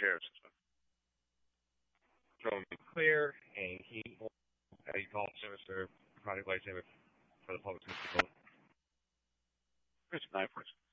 repairs. Showing me clear, and he called Sinister Project Lightsaber for the public to see. Here's 9 for us.